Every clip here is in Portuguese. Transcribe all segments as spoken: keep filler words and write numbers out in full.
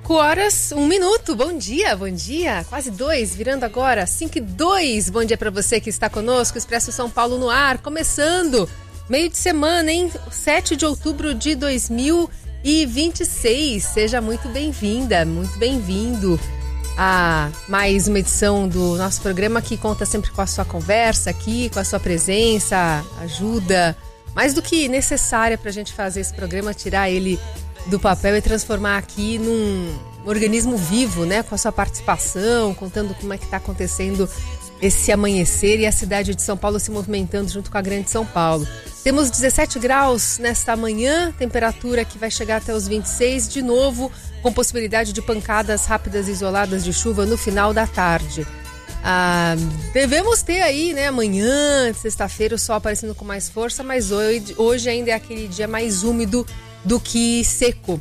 cinco horas, um minuto. Bom dia, bom dia. Quase dois, virando agora, cinco e dois. Bom dia para você que está conosco. Expresso São Paulo no ar, começando. Meio de semana, hein? sete de outubro de dois mil e vinte e seis. Seja muito bem-vinda, muito bem-vindo a mais uma edição do nosso programa que conta sempre com a sua conversa aqui, com a sua presença, ajuda mais do que necessária para a gente fazer esse programa, tirar ele do papel e transformar aqui num organismo vivo, né? Com a sua participação, contando como é que está acontecendo esse amanhecer e a cidade de São Paulo se movimentando junto com a grande São Paulo. Temos dezessete graus nesta manhã, temperatura que vai chegar até os vinte e seis, de novo com possibilidade de pancadas rápidas e isoladas de chuva no final da tarde. Ah, devemos ter aí, né, amanhã, sexta-feira, o sol aparecendo com mais força, mas hoje, hoje ainda é aquele dia mais úmido do que seco.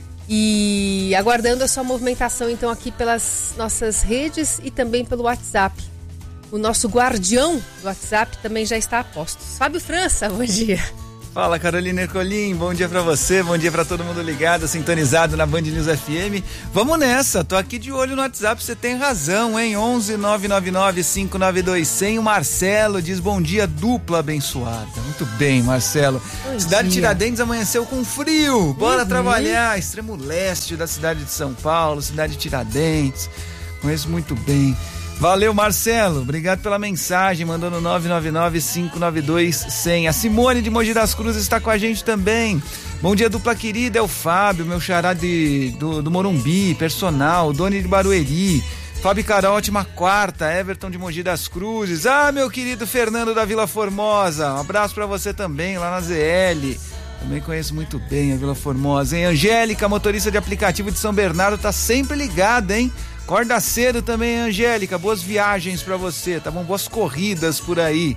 E aguardando a sua movimentação então aqui pelas nossas redes e também pelo WhatsApp. O nosso guardião do WhatsApp também já está a postos. Fábio França, bom dia. Fala, Carolina Ercolim, bom dia pra você, bom dia pra todo mundo ligado, sintonizado na Band News F M. Vamos nessa, tô aqui de olho no WhatsApp, você tem razão, hein? onze nove nove nove cinco nove dois zero zero. O Marcelo diz bom dia, dupla abençoada. Muito bem, Marcelo. Bom cidade dia. Tiradentes amanheceu com frio, bora uhum. trabalhar. Extremo leste da cidade de São Paulo, cidade de Tiradentes, conheço muito bem. Valeu, Marcelo, obrigado pela mensagem, mandando nove nove nove cinco nove dois zero zero. A Simone de Mogi das Cruzes está com a gente também. Bom dia, dupla querida, é o Fábio, meu xará de, do, do Morumbi, personal, Doni de Barueri, Fábio Carol, ótima quarta, Everton de Mogi das Cruzes. Ah, meu querido Fernando da Vila Formosa, um abraço pra você também, lá na Z L. Também conheço muito bem a Vila Formosa, hein? Angélica, motorista de aplicativo de São Bernardo, tá sempre ligada, hein? Acorda cedo também, Angélica, boas viagens pra você, tá bom? Boas corridas por aí.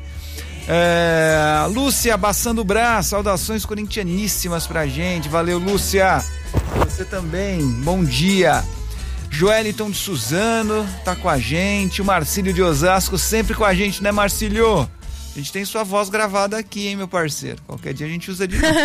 É, Lúcia, abaçando o braço, saudações corintianíssimas pra gente, valeu, Lúcia. Você também, bom dia. Joeliton de Suzano, tá com a gente, o Marcílio de Osasco sempre com a gente, né, Marcílio? A gente tem sua voz gravada aqui, hein, meu parceiro? Qualquer dia a gente usa de novo.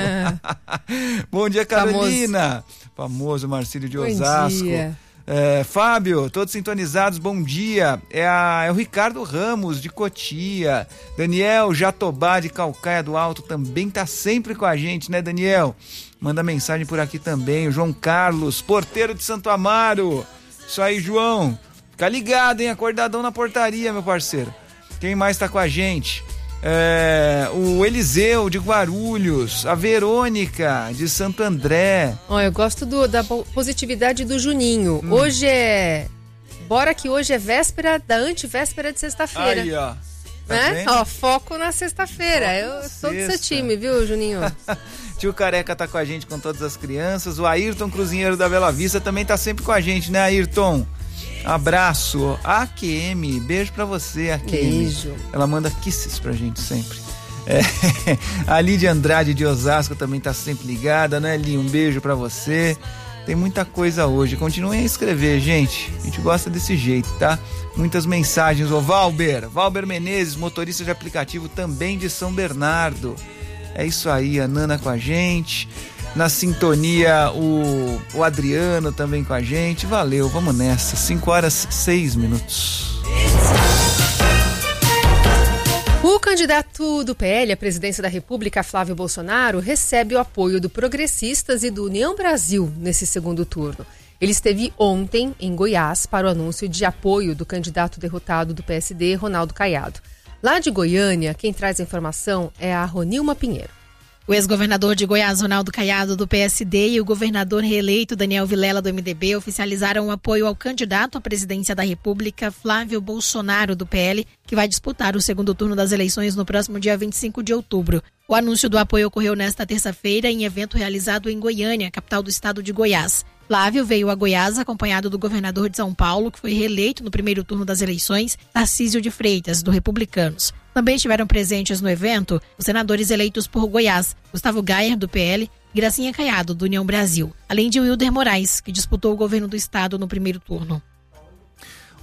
Bom dia, Carolina. Famoso, Famoso Marcílio de Osasco. Bom dia. É, Fábio, todos sintonizados, bom dia. É, a, é o Ricardo Ramos de Cotia. Daniel Jatobá de Calcaia do Alto também tá sempre com a gente, né, Daniel? Manda mensagem por aqui também. O João Carlos, porteiro de Santo Amaro. Isso aí, João. Fica ligado, hein? Acordadão na portaria, meu parceiro. Quem mais tá com a gente? É, o Eliseu de Guarulhos, a Verônica de Santo André. Ó, eu gosto do, da positividade do Juninho. Hum. Hoje é. Bora que hoje é véspera da antivéspera de sexta-feira. Aí, ó. Tá né? Ó, foco na sexta-feira. Eu sou do seu time, viu, Juninho? Tio Careca tá com a gente com todas as crianças. O Ayrton Cruzinheiro da Bela Vista também tá sempre com a gente, né, Ayrton? Abraço, A Q M, beijo pra você, A Q M. Beijo. Ela manda kisses pra gente sempre. É, a Lídia Andrade de Osasco também tá sempre ligada, né, Li? Um beijo pra você. Tem muita coisa hoje, continuem a escrever, gente. A gente gosta desse jeito, tá? Muitas mensagens. O Valber, Valber Menezes, motorista de aplicativo também de São Bernardo. É isso aí, a Nana com a gente. Na sintonia, o, o Adriano também com a gente. Valeu, vamos nessa. cinco horas, seis minutos. O candidato do P L à presidência da República, Flávio Bolsonaro, recebe o apoio do Progressistas e do União Brasil nesse segundo turno. Ele esteve ontem em Goiás para o anúncio de apoio do candidato derrotado do P S D, Ronaldo Caiado. Lá de Goiânia, quem traz a informação é a Ronilma Pinheiro. O ex-governador de Goiás, Ronaldo Caiado, do P S D, e o governador reeleito, Daniel Vilela, do M D B, oficializaram o apoio ao candidato à presidência da República, Flávio Bolsonaro, do P L, que vai disputar o segundo turno das eleições no próximo dia vinte e cinco de outubro. O anúncio do apoio ocorreu nesta terça-feira em evento realizado em Goiânia, capital do estado de Goiás. Flávio veio a Goiás acompanhado do governador de São Paulo, que foi reeleito no primeiro turno das eleições, Tarcísio de Freitas, do Republicanos. Também estiveram presentes no evento os senadores eleitos por Goiás, Gustavo Gayer, do P L, e Gracinha Caiado, do União Brasil, além de Wilder Moraes, que disputou o governo do estado no primeiro turno.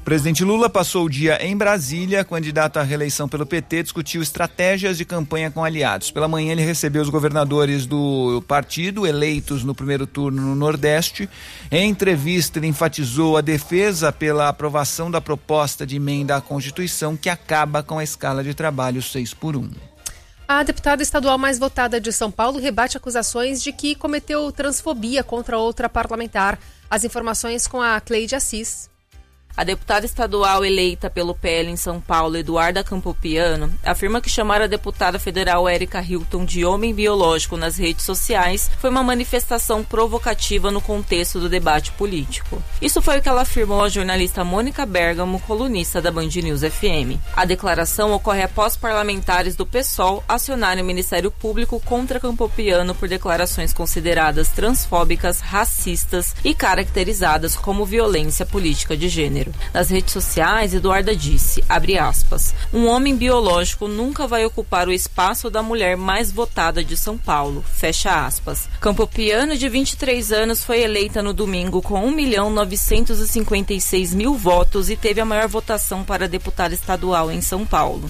presidente Lula passou o dia em Brasília. Candidato à reeleição pelo P T, discutiu estratégias de campanha com aliados. Pela manhã ele recebeu os governadores do partido, eleitos no primeiro turno no Nordeste. Em entrevista ele enfatizou a defesa pela aprovação da proposta de emenda à Constituição que acaba com a escala de trabalho seis por um. A deputada estadual mais votada de São Paulo rebate acusações de que cometeu transfobia contra outra parlamentar. As informações com a Cleide Assis. A deputada estadual eleita pelo P L em São Paulo, Eduarda Campopiano, afirma que chamar a deputada federal Érica Hilton de homem biológico nas redes sociais foi uma manifestação provocativa no contexto do debate político. Isso foi o que ela afirmou à jornalista Mônica Bergamo, colunista da Band News F M. A declaração ocorre após parlamentares do PSOL acionarem o Ministério Público contra Campopiano por declarações consideradas transfóbicas, racistas e caracterizadas como violência política de gênero. Nas redes sociais, Eduarda disse, abre aspas, um homem biológico nunca vai ocupar o espaço da mulher mais votada de São Paulo, fecha aspas. Campopiano, de vinte e três anos, foi eleita no domingo com um milhão novecentos e cinquenta e seis mil votos e teve a maior votação para deputada estadual em São Paulo.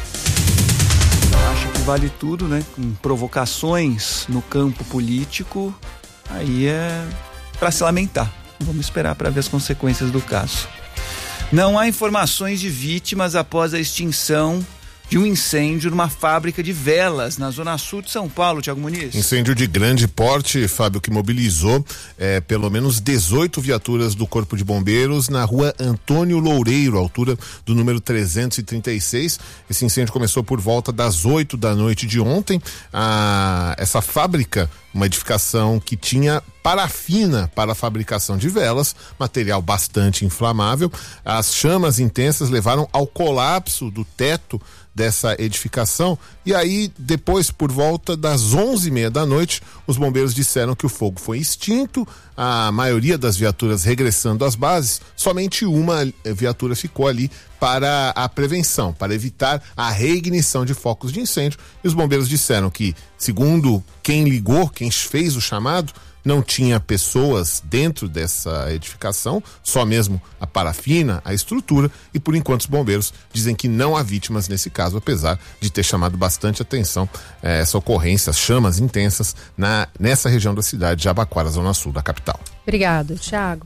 Acho que vale tudo, né? Com provocações no campo político, aí é para se lamentar. Vamos esperar para ver as consequências do caso. Não há informações de vítimas após a extinção de um incêndio numa fábrica de velas na zona sul de São Paulo, Thiago Muniz. Incêndio de grande porte, Fábio, que mobilizou é, pelo menos dezoito viaturas do Corpo de Bombeiros na rua Antônio Loureiro, altura do número trezentos e trinta e seis. Esse incêndio começou por volta das oito da noite de ontem. Ah, essa fábrica, uma edificação que tinha parafina para a fabricação de velas, material bastante inflamável. As chamas intensas levaram ao colapso do teto dessa edificação e aí depois, por volta das onze e meia da noite, os bombeiros disseram que o fogo foi extinto, a maioria das viaturas regressando às bases, somente uma viatura ficou ali para a prevenção, para evitar a reignição de focos de incêndio, e os bombeiros disseram que, segundo quem ligou, quem fez o chamado, não tinha pessoas dentro dessa edificação, só mesmo a parafina, a estrutura, e por enquanto os bombeiros dizem que não há vítimas nesse caso, apesar de ter chamado bastante atenção eh, essa ocorrência, as chamas intensas na, nessa região da cidade de Jabaquara, zona sul da capital. Obrigado, Thiago.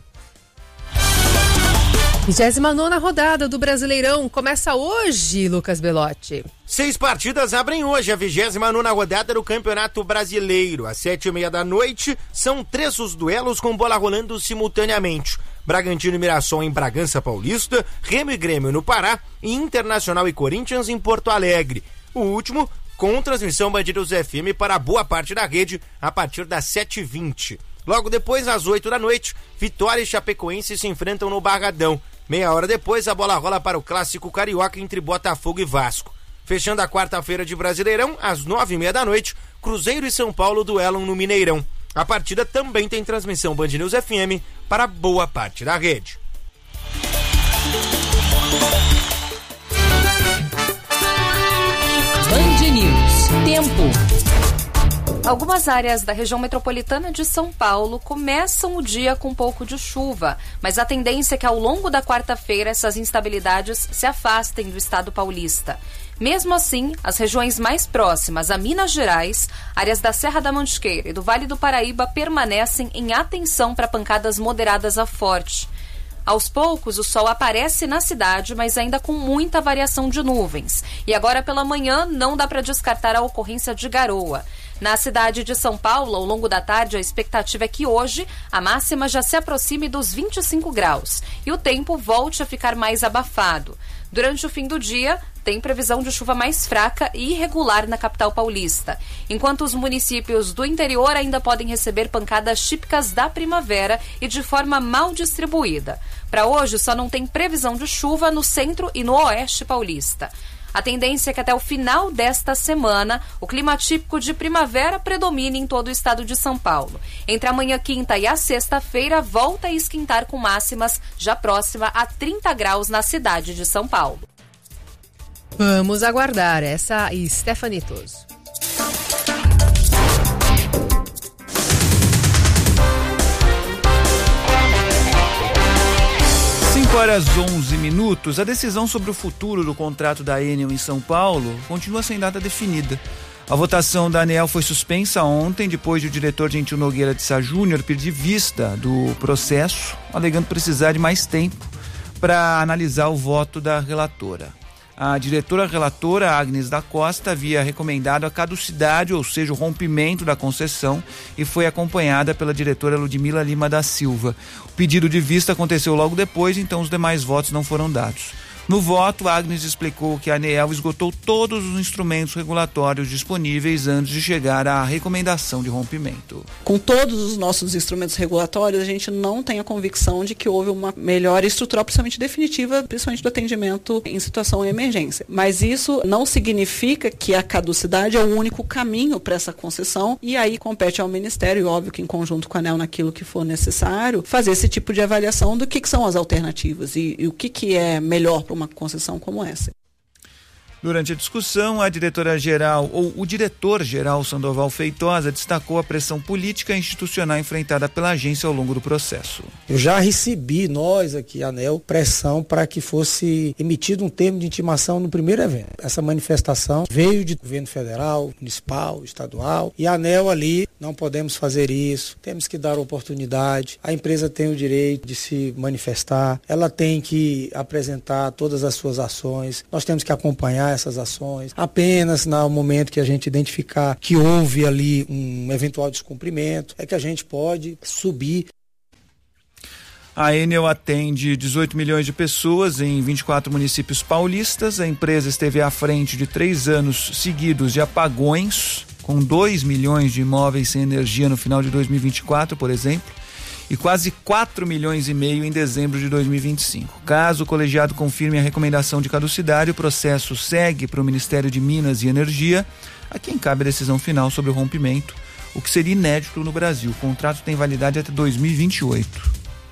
vigésima nona rodada do Brasileirão começa hoje, Lucas Belotti. Seis partidas abrem hoje a vigésima nona rodada do Campeonato Brasileiro. Às sete e meia da noite, são três os duelos com bola rolando simultaneamente. Bragantino e Mirassol em Bragança Paulista, Remo e Grêmio no Pará e Internacional e Corinthians em Porto Alegre. O último com transmissão Band News F M para boa parte da rede a partir das sete e vinte. Logo depois, às oito da noite, Vitória e Chapecoense se enfrentam no Barradão. Meia hora depois, a bola rola para o clássico carioca entre Botafogo e Vasco. Fechando a quarta-feira de Brasileirão, às nove e meia da noite, Cruzeiro e São Paulo duelam no Mineirão. A partida também tem transmissão Band News F M para boa parte da rede. Band News. Tempo. Algumas áreas da região metropolitana de São Paulo começam o dia com um pouco de chuva, mas a tendência é que ao longo da quarta-feira essas instabilidades se afastem do estado paulista. Mesmo assim, as regiões mais próximas a Minas Gerais, áreas da Serra da Mantiqueira e do Vale do Paraíba permanecem em atenção para pancadas moderadas a forte. Aos poucos, o sol aparece na cidade, mas ainda com muita variação de nuvens. E agora pela manhã não dá para descartar a ocorrência de garoa. Na cidade de São Paulo, ao longo da tarde, a expectativa é que hoje a máxima já se aproxime dos vinte e cinco graus e o tempo volte a ficar mais abafado. Durante o fim do dia, tem previsão de chuva mais fraca e irregular na capital paulista, enquanto os municípios do interior ainda podem receber pancadas típicas da primavera e de forma mal distribuída. Para hoje, só não tem previsão de chuva no centro e no oeste paulista. A tendência é que até o final desta semana, o clima típico de primavera predomine em todo o estado de São Paulo. Entre amanhã quinta e a sexta-feira, volta a esquentar com máximas já próxima a trinta graus na cidade de São Paulo. Vamos aguardar essa Stephanie Toso. cinco horas onze minutos, a decisão sobre o futuro do contrato da Enel em São Paulo continua sem data definida. A votação da ANEEL foi suspensa ontem, depois de o diretor Gentil Nogueira de Sá Júnior pedir vista do processo, alegando precisar de mais tempo para analisar o voto da relatora. A diretora relatora, Agnes da Costa, havia recomendado a caducidade, ou seja, o rompimento da concessão, e foi acompanhada pela diretora Ludmila Lima da Silva. O pedido de vista aconteceu logo depois, então os demais votos não foram dados. No voto, Agnes explicou que a ANEEL esgotou todos os instrumentos regulatórios disponíveis antes de chegar à recomendação de rompimento. Com todos os nossos instrumentos regulatórios, a gente não tem a convicção de que houve uma melhora estrutural, principalmente definitiva, principalmente do atendimento em situação de emergência. Mas isso não significa que a caducidade é o único caminho para essa concessão, e aí compete ao Ministério, e óbvio que em conjunto com a ANEEL, naquilo que for necessário, fazer esse tipo de avaliação do que, que são as alternativas e, e o que, que é melhor para uma concessão como essa. Durante a discussão, a diretora-geral, ou o diretor-geral Sandoval Feitosa, destacou a pressão política e institucional enfrentada pela agência ao longo do processo. Eu já recebi, nós aqui, a ANEEL, pressão para que fosse emitido um termo de intimação no primeiro evento. Essa manifestação veio de governo federal, municipal, estadual, e a ANEEL ali, não podemos fazer isso, temos que dar oportunidade, a empresa tem o direito de se manifestar, ela tem que apresentar todas as suas ações, nós temos que acompanhar essas ações, apenas no momento que a gente identificar que houve ali um eventual descumprimento, é que a gente pode subir. A Enel atende dezoito milhões de pessoas em vinte e quatro municípios paulistas. A empresa esteve à frente de três anos seguidos de apagões, com dois milhões de imóveis sem energia no final de dois mil e vinte e quatro, por exemplo, e quase quatro milhões e meio em dezembro de dois mil e vinte e cinco. Caso o colegiado confirme a recomendação de caducidade, o processo segue para o Ministério de Minas e Energia, a quem cabe a decisão final sobre o rompimento, o que seria inédito no Brasil. O contrato tem validade até dois mil e vinte e oito.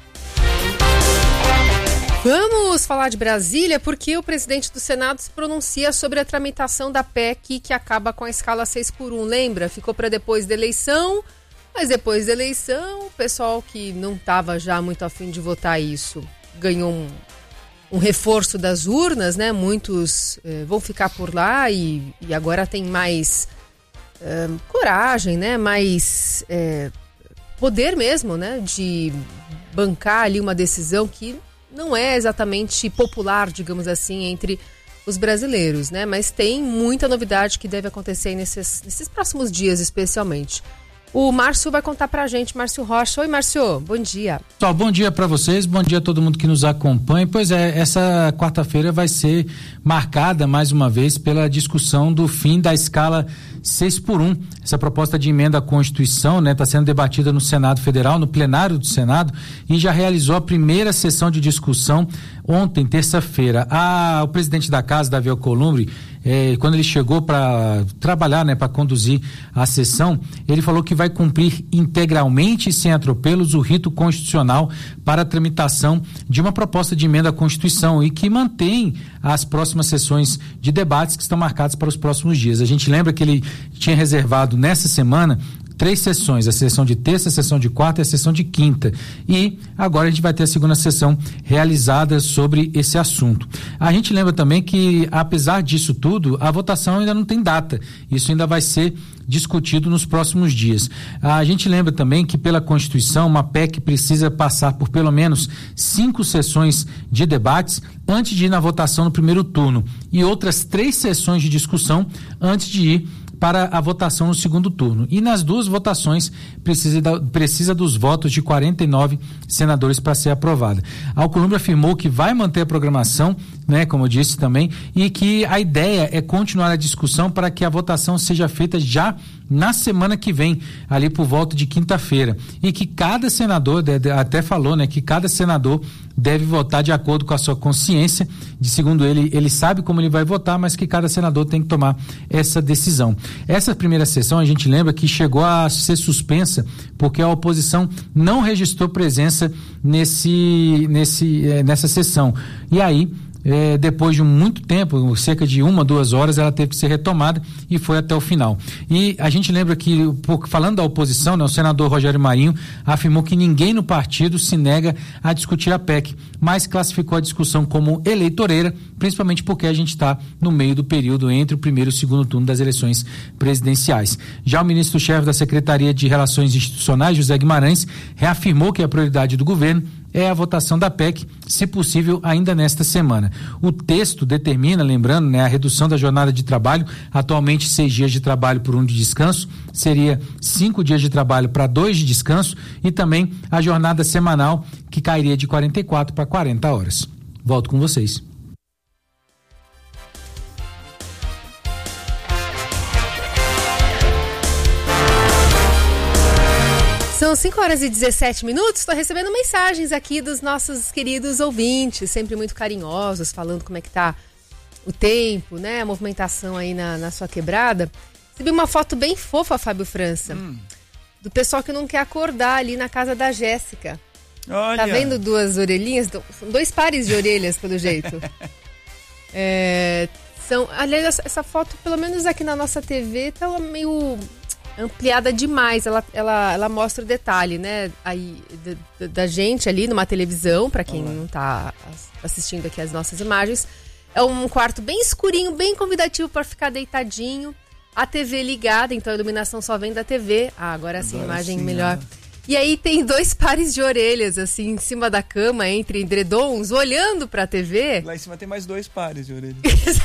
Vamos falar de Brasília, porque o presidente do Senado se pronuncia sobre a tramitação da P E C que acaba com a escala seis por um. Lembra? Ficou para depois da eleição. Mas depois da eleição, o pessoal que não estava já muito afim de votar isso ganhou um, um reforço das urnas, né? Muitos eh, vão ficar por lá e, e agora tem mais eh, coragem, né? Mais eh, poder mesmo, né? De bancar ali uma decisão que não é exatamente popular, digamos assim, entre os brasileiros, né? Mas tem muita novidade que deve acontecer nesses, nesses próximos dias, especialmente. O Márcio vai contar pra gente, Márcio Rocha. Oi, Márcio, bom dia. Pessoal, bom dia para vocês, bom dia a todo mundo que nos acompanha. Pois é, essa quarta-feira vai ser marcada mais uma vez pela discussão do fim da escala seis por um. Essa proposta de emenda à Constituição, né, está sendo debatida no Senado Federal, no plenário do Senado, e já realizou a primeira sessão de discussão ontem, terça-feira. Ah, o presidente da casa, Davi Alcolumbre, eh, quando ele chegou para trabalhar, né, para conduzir a sessão, ele falou que vai cumprir integralmente e sem atropelos o rito constitucional para a tramitação de uma proposta de emenda à Constituição e que mantém as próximas sessões de debates que estão marcadas para os próximos dias. A gente lembra que ele tinha reservado nessa semana três sessões, a sessão de terça, a sessão de quarta e a sessão de quinta. E agora a gente vai ter a segunda sessão realizada sobre esse assunto. A gente lembra também que, apesar disso tudo, a votação ainda não tem data. Isso ainda vai ser discutido nos próximos dias. A gente lembra também que, pela Constituição, uma P E C precisa passar por pelo menos cinco sessões de debates antes de ir na votação no primeiro turno e outras três sessões de discussão antes de ir para a votação no segundo turno. E nas duas votações precisa, da, precisa dos votos de quarenta e nove senadores para ser aprovada. A Alcolumbre afirmou que vai manter a programação, né, como eu disse também, e que a ideia é continuar a discussão para que a votação seja feita já na semana que vem, ali por volta de quinta-feira. E que cada senador, até falou, né, que cada senador deve votar de acordo com a sua consciência, de segundo ele, ele sabe como ele vai votar, mas que cada senador tem que tomar essa decisão. Essa primeira sessão, a gente lembra que chegou a ser suspensa porque a oposição não registrou presença nesse, nesse, eh, nessa sessão. E aí, É, depois de muito tempo, cerca de uma, duas horas, ela teve que ser retomada e foi até o final. E a gente lembra que, falando da oposição, né, o senador Rogério Marinho afirmou que ninguém no partido se nega a discutir a P E C, mas classificou a discussão como eleitoreira, principalmente porque a gente está no meio do período entre o primeiro e o segundo turno das eleições presidenciais. Já o ministro-chefe da Secretaria de Relações Institucionais, José Guimarães, reafirmou que a prioridade do governo é a votação da P E C, se possível ainda nesta semana. O texto determina, lembrando, né, a redução da jornada de trabalho, atualmente seis dias de trabalho por um de descanso, seria cinco dias de trabalho para dois de descanso, e também a jornada semanal, que cairia de quarenta e quatro para quarenta horas. Volto com vocês. São cinco horas e dezessete minutos, estou recebendo mensagens aqui dos nossos queridos ouvintes, sempre muito carinhosos, falando como é que tá o tempo, né, a movimentação aí na, na sua quebrada. Recebi uma foto bem fofa, Fábio França, hum. do pessoal que não quer acordar ali na casa da Jéssica. Olha. Tá vendo duas orelhinhas? São dois pares de orelhas, pelo jeito. É, são, aliás, essa foto, pelo menos aqui na nossa T V, tá meio ampliada demais. Ela, ela, ela mostra o detalhe, né? Aí, da, da gente ali numa televisão, para quem Olá. não tá assistindo aqui as nossas imagens. É um quarto bem escurinho, bem convidativo para ficar deitadinho. A T V ligada, então a iluminação só vem da T V. Ah, agora sim, agora imagem sim, melhor. É. E aí tem dois pares de orelhas, assim, em cima da cama, entre edredons, olhando pra T V. Lá em cima tem mais dois pares de orelha.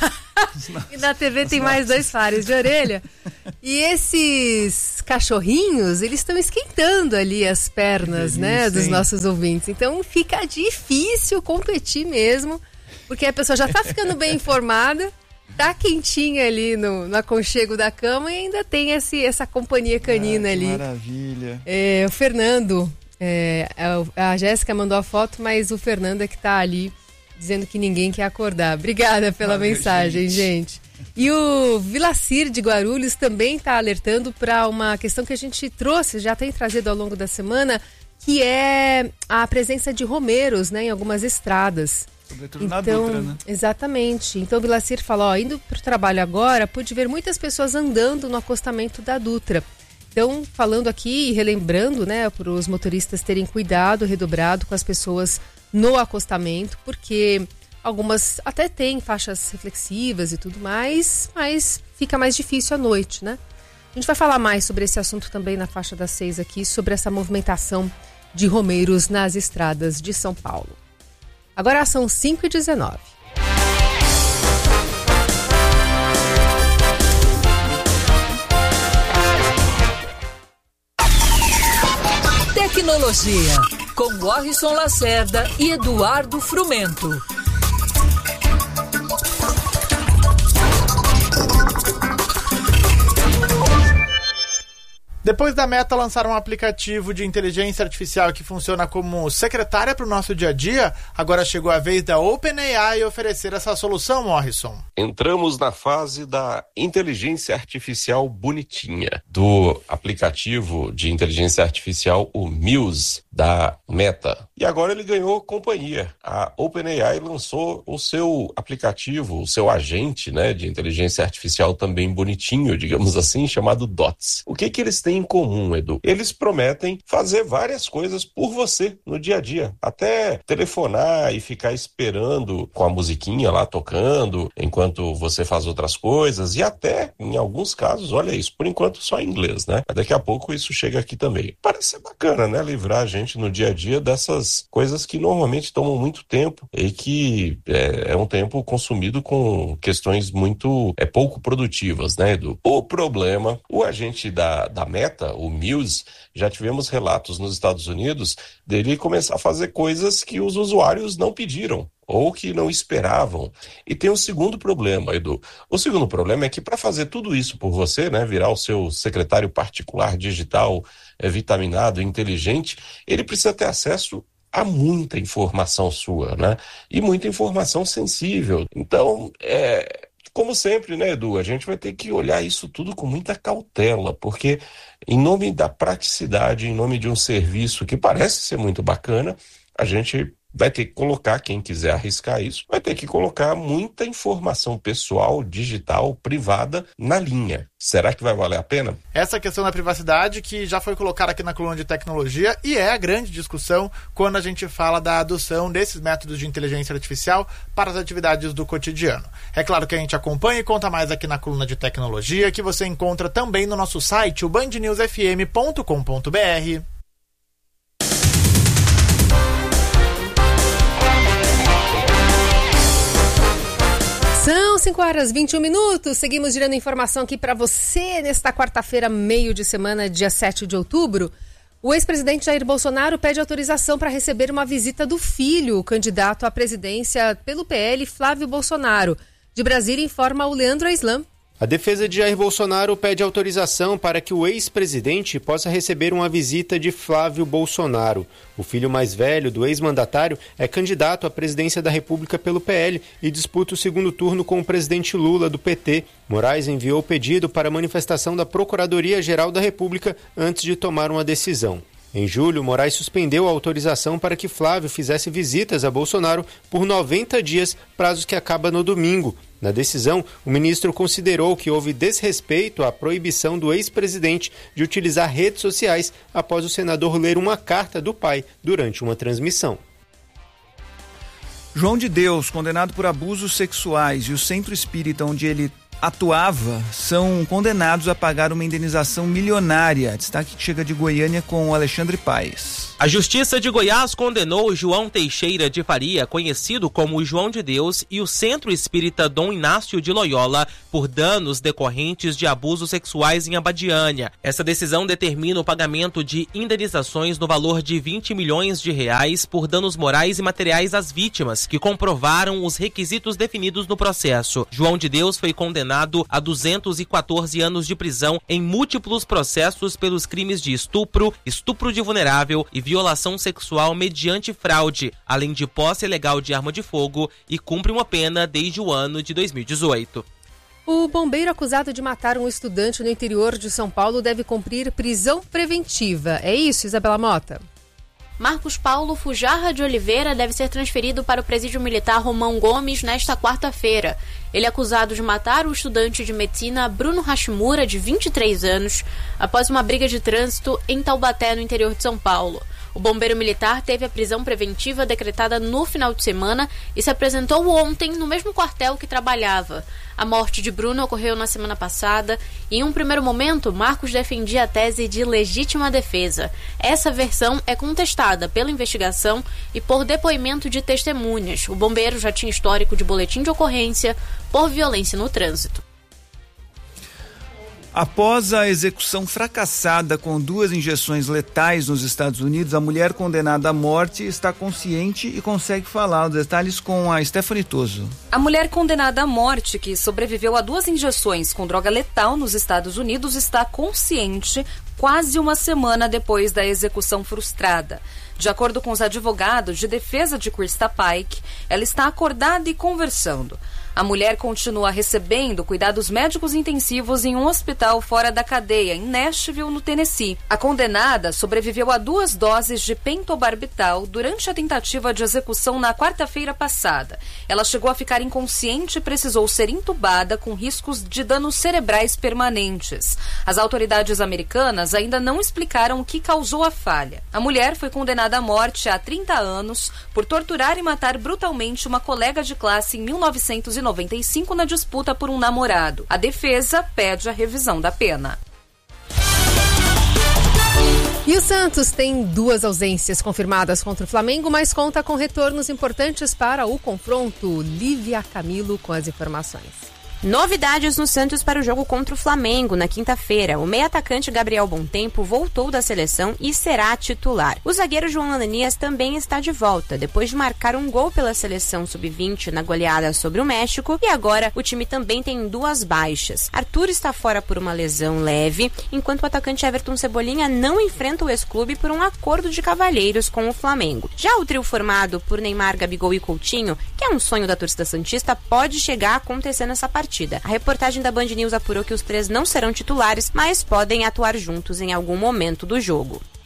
E na T V tem mais dois pares de orelha. E esses cachorrinhos, eles estão esquentando ali as pernas, delícia, né, dos hein? nossos ouvintes. Então fica difícil competir mesmo, porque a pessoa já tá ficando bem informada, tá quentinha ali no, no aconchego da cama e ainda tem esse, essa companhia canina ah, ali. Maravilha. É, o Fernando, é, a Jéssica mandou a foto, mas o Fernando é que tá ali dizendo que ninguém quer acordar. Obrigada pela Valeu, mensagem, gente. gente. E o Vilacir de Guarulhos também tá alertando para uma questão que a gente trouxe, já tem trazido ao longo da semana, que é a presença de romeiros, né, em algumas estradas. Sobretudo então, na Dutra, né? Exatamente. Então o Vilacir falou, ó, indo para o trabalho agora, pude ver muitas pessoas andando no acostamento da Dutra. Então, falando aqui e relembrando, né, para os motoristas terem cuidado redobrado com as pessoas no acostamento, porque algumas até têm faixas reflexivas e tudo mais, mas fica mais difícil à noite, né? A gente vai falar mais sobre esse assunto também na faixa das seis aqui, sobre essa movimentação de romeiros nas estradas de São Paulo. Agora são cinco e dezenove. Tecnologia, com Morrison Lacerda e Eduardo Frumento. Depois da Meta lançar um aplicativo de inteligência artificial que funciona como secretária para o nosso dia a dia, agora chegou a vez da OpenAI oferecer essa solução, Morrison. Entramos na fase da inteligência artificial bonitinha, do aplicativo de inteligência artificial, o Muse, da Meta. E agora ele ganhou companhia. A OpenAI lançou o seu aplicativo, o seu agente, né, de inteligência artificial também bonitinho, digamos assim, chamado Dots. O que que eles têm em comum, Edu? Eles prometem fazer várias coisas por você no dia a dia. Até telefonar e ficar esperando com a musiquinha lá tocando, enquanto você faz outras coisas, e até, em alguns casos, olha isso, por enquanto só em inglês, né? Mas daqui a pouco isso chega aqui também. Parece ser bacana, né? Livrar a gente no dia a dia dessas coisas que normalmente tomam muito tempo e que é, é um tempo consumido com questões muito, é pouco produtivas, né, Edu? O problema, o agente da, da Meta, o Muse, já tivemos relatos nos Estados Unidos dele começar a fazer coisas que os usuários não pediram ou que não esperavam. E tem um segundo problema, Edu. O segundo problema é que para fazer tudo isso por você, né, virar o seu secretário particular digital, é, vitaminado, inteligente, ele precisa ter acesso a muita informação sua, né? E muita informação sensível. Então, é... como sempre, né, Edu, a gente vai ter que olhar isso tudo com muita cautela, porque em nome da praticidade, em nome de um serviço que parece ser muito bacana, a gente vai ter que colocar, quem quiser arriscar isso, vai ter que colocar muita informação pessoal, digital, privada na linha. Será que vai valer a pena? Essa questão da privacidade que já foi colocada aqui na coluna de tecnologia e é a grande discussão quando a gente fala da adoção desses métodos de inteligência artificial para as atividades do cotidiano. É claro que a gente acompanha e conta mais aqui na coluna de tecnologia, que você encontra também no nosso site, o band news f m ponto com ponto b r. São cinco horas e vinte e um minutos, seguimos girando informação aqui para você nesta quarta-feira, meio de semana, dia sete de outubro. O ex-presidente Jair Bolsonaro pede autorização para receber uma visita do filho, o candidato à presidência pelo P L, Flávio Bolsonaro. De Brasília, informa o Leandro Aislan. A defesa de Jair Bolsonaro pede autorização para que o ex-presidente possa receber uma visita de Flávio Bolsonaro. O filho mais velho do ex-mandatário é candidato à presidência da República pelo P L e disputa o segundo turno com o presidente Lula do P T. Moraes enviou o pedido para a manifestação da Procuradoria-Geral da República antes de tomar uma decisão. Em julho, Moraes suspendeu a autorização para que Flávio fizesse visitas a Bolsonaro por noventa dias, prazo que acaba no domingo. Na decisão, o ministro considerou que houve desrespeito à proibição do ex-presidente de utilizar redes sociais após o senador ler uma carta do pai durante uma transmissão. João de Deus, condenado por abusos sexuais, e o centro espírita onde ele atuava são condenados a pagar uma indenização milionária. Destaque que chega de Goiânia com o Alexandre Paes. A Justiça de Goiás condenou João Teixeira de Faria, conhecido como João de Deus, e o Centro Espírita Dom Inácio de Loyola por danos decorrentes de abusos sexuais em Abadiânia. Essa decisão determina o pagamento de indenizações no valor de vinte milhões de reais por danos morais e materiais às vítimas, que comprovaram os requisitos definidos no processo. João de Deus foi condenado a duzentos e quatorze anos de prisão em múltiplos processos pelos crimes de estupro, estupro de vulnerável e violação sexual mediante fraude, além de posse ilegal de arma de fogo, e cumpre uma pena desde o ano de dois mil e dezoito. O bombeiro acusado de matar um estudante no interior de São Paulo deve cumprir prisão preventiva. É isso, Isabela Mota? Marcos Paulo Fujarra de Oliveira deve ser transferido para o presídio militar Romão Gomes nesta quarta-feira. Ele é acusado de matar o estudante de medicina Bruno Hashimura, de vinte e três anos, após uma briga de trânsito em Taubaté, no interior de São Paulo. O bombeiro militar teve a prisão preventiva decretada no final de semana e se apresentou ontem no mesmo quartel que trabalhava. A morte de Bruno ocorreu na semana passada e, em um primeiro momento, Marcos defendia a tese de legítima defesa. Essa versão é contestada pela investigação e por depoimento de testemunhas. O bombeiro já tinha histórico de boletim de ocorrência por violência no trânsito. Após a execução fracassada com duas injeções letais nos Estados Unidos, a mulher condenada à morte está consciente e consegue falar. Os detalhes com a Stephanie Toso. A mulher condenada à morte, que sobreviveu a duas injeções com droga letal nos Estados Unidos, está consciente quase uma semana depois da execução frustrada. De acordo com os advogados de defesa de Krista Pike, ela está acordada e conversando. A mulher continua recebendo cuidados médicos intensivos em um hospital fora da cadeia, em Nashville, no Tennessee. A condenada sobreviveu a duas doses de pentobarbital durante a tentativa de execução na quarta-feira passada. Ela chegou a ficar inconsciente e precisou ser entubada com riscos de danos cerebrais permanentes. As autoridades americanas ainda não explicaram o que causou a falha. A mulher foi condenada à morte há trinta anos por torturar e matar brutalmente uma colega de classe em mil novecentos e noventa e cinco na disputa por um namorado. A defesa pede a revisão da pena. E o Santos tem duas ausências confirmadas contra o Flamengo, mas conta com retornos importantes para o confronto. Lívia Camilo com as informações. Novidades no Santos para o jogo contra o Flamengo na quinta-feira. O meio-atacante Gabriel Bontempo voltou da seleção e será titular. O zagueiro João Ananias também está de volta, depois de marcar um gol pela seleção sub vinte na goleada sobre o México, e agora o time também tem duas baixas. Arthur está fora por uma lesão leve, enquanto o atacante Everton Cebolinha não enfrenta o ex-clube por um acordo de cavalheiros com o Flamengo. Já o trio formado por Neymar, Gabigol e Coutinho, que é um sonho da torcida santista, pode chegar a acontecer nessa partida. A reportagem da Band News apurou que os três não serão titulares, mas podem atuar juntos em algum momento do jogo.